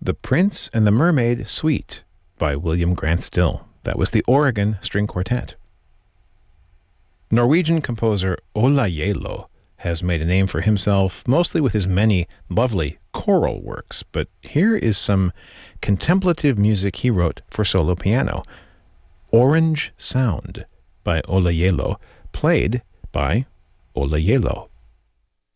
The Prince and the Mermaid Suite by William Grant Still. That was the Oregon String Quartet. Norwegian composer Ola Gjeilo has made a name for himself mostly with his many lovely choral works, but here is some contemplative music he wrote for solo piano. Orange Sound by Ola Gjeilo, played by Ola Gjeilo.